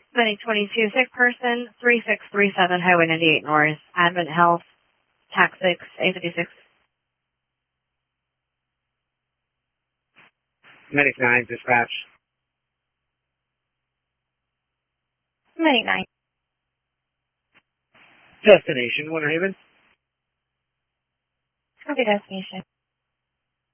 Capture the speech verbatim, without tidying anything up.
Medic twenty-two, sick person, three six three seven, Highway ninety-eight North, Advent Health, Tax six, A fifty-six. Medic nine, dispatch. Medic nine. Destination, Winter Haven. Copy destination.